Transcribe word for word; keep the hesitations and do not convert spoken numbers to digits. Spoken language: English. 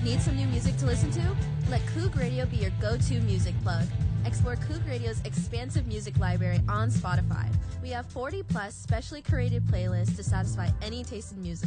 Need some new music to listen to? Let Coog Radio be your go-to music plug. Explore Coog Radio's expansive music library on Spotify. We have forty plus specially curated playlists to satisfy any taste in music.